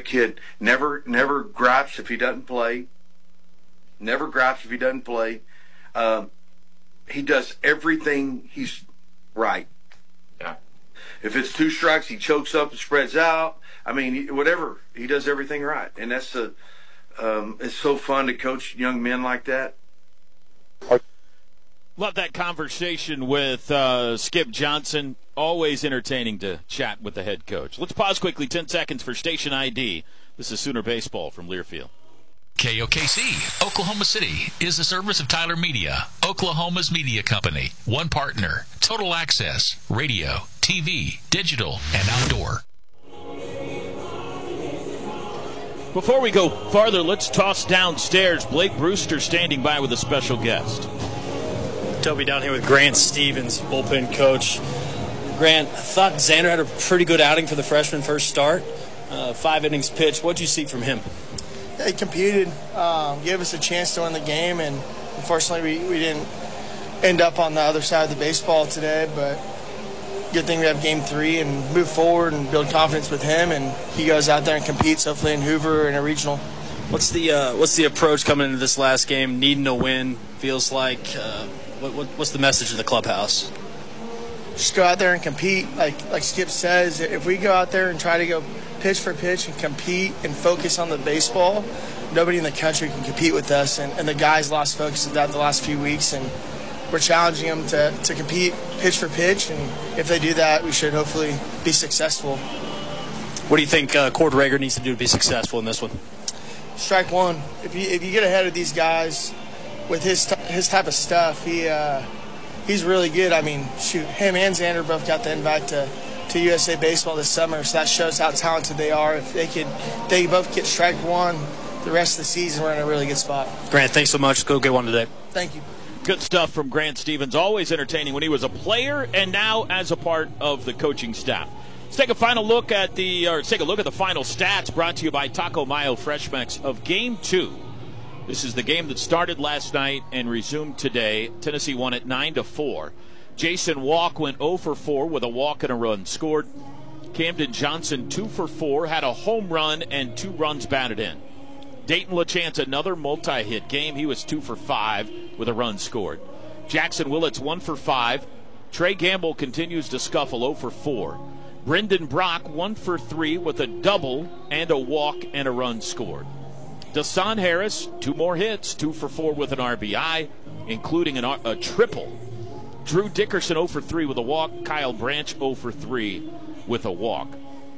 kid never gripes if he doesn't play. Never gripes if he doesn't play. He does everything he's right. Yeah. If it's 2 strikes, he chokes up and spreads out. I mean, whatever. He does everything right. And that's it's so fun to coach young men like that. Love that conversation with Skip Johnson. Always entertaining to chat with the head coach. Let's pause quickly, 10 seconds for station ID. This is Sooner Baseball from Learfield. KOKC, Oklahoma City, is a service of Tyler Media, Oklahoma's media company. One partner, total access, radio, TV, digital, and outdoor. Before we go farther, let's toss downstairs. Blake Brewster standing by with a special guest. Toby down here with Grant Stevens, bullpen coach. Grant, I thought Xander had a pretty good outing for the freshman first start. 5 innings pitched. What did you see from him? Yeah, he competed, gave us a chance to win the game, and unfortunately we didn't end up on the other side of the baseball today, but good thing we have game 3 and move forward and build confidence with him, and he goes out there and competes, hopefully in Hoover in a regional. What's the approach coming into this last game, needing a win, feels like? What's the message of the clubhouse? Just go out there and compete. Like Skip says, if we go out there and try to go pitch for pitch and compete and focus on the baseball, nobody in the country can compete with us. And the guys lost focus of that the last few weeks, and we're challenging them to compete pitch for pitch. And if they do that, we should hopefully be successful. What do you think Cord Rager needs to do to be successful in this one? Strike one. If you get ahead of these guys with his type of stuff, he's really good. I mean, shoot, him and Xander both got the invite to USA Baseball this summer, so that shows how talented they are. If they both get strike one the rest of the season, we're in a really good spot. Grant, thanks so much. Go get one today. Thank you. Good stuff from Grant Stevens. Always entertaining when he was a player and now as a part of the coaching staff. Let's take a look at the final stats brought to you by Taco Mayo Fresh Mix of Game 2. This is the game that started last night and resumed today. Tennessee won it 9-4. Jason Walk went 0 for 4 with a walk and a run scored. Camden Johnson 2 for 4, had a home run and 2 runs batted in. Dayton LaChance, another multi-hit game. He was 2 for 5 with a run scored. Jackson Willits 1 for 5. Trey Gamble continues to scuffle 0 for 4. Brendan Brock 1 for 3 with a double and a walk and a run scored. Dasan Harris, 2 more hits, 2 for 4 with an RBI, including a triple. Drew Dickerson 0 for 3 with a walk. Kyle Branch 0 for 3 with a walk.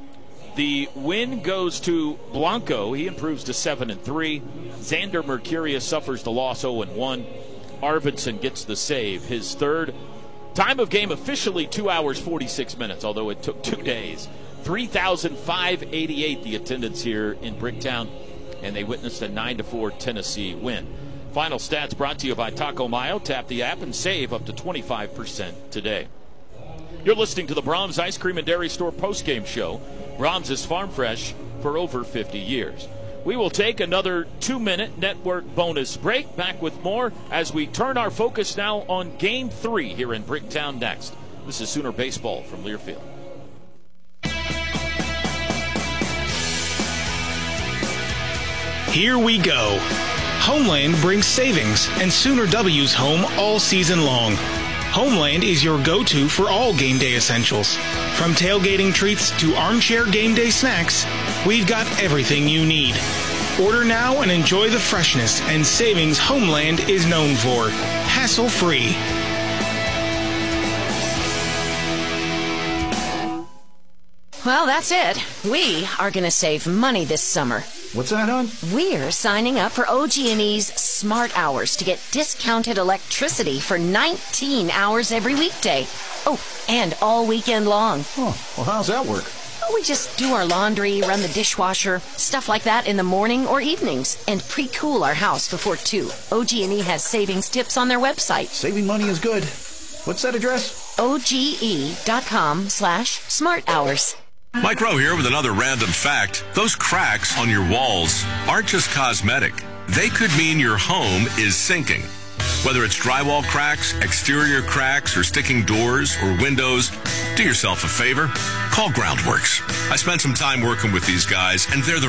The win goes to Blanco. He improves to 7-3. Xander Mercurius suffers the loss 0-1. Arvidsson gets the save, his third. Time of game officially 2 hours 46 minutes, although it took 2 days. 3,588 the attendance here in Bricktown, and they witnessed a 9-4 Tennessee win. Final stats brought to you by Taco Mayo. Tap the app and save up to 25% today. You're listening to the Brahms Ice Cream and Dairy Store postgame show. Brahms is farm fresh for over 50 years. We will take another 2-minute network bonus break. Back with more as we turn our focus now on Game 3 here in Bricktown next. This is Sooner Baseball from Learfield. Here we go. Homeland brings savings and Sooner W's home all season long. Homeland is your go-to for all game day essentials. From tailgating treats to armchair game day snacks, we've got everything you need. Order now and enjoy the freshness and savings Homeland is known for. Hassle-free. Well, that's it. We are going to save money this summer. What's that, hon? We're signing up for OG&E's Smart Hours to get discounted electricity for 19 hours every weekday. Oh, and all weekend long. Oh, well, how's that work? Well, we just do our laundry, run the dishwasher, stuff like that in the morning or evenings, and pre-cool our house before 2. OG&E has savings tips on their website. Saving money is good. What's that address? OGE.com/smarthours. Mike Rowe here with another random fact. Those cracks on your walls aren't just cosmetic. They could mean your home is sinking. Whether it's drywall cracks, exterior cracks, or sticking doors or windows, do yourself a favor. Call Groundworks. I spent some time working with these guys, and they're the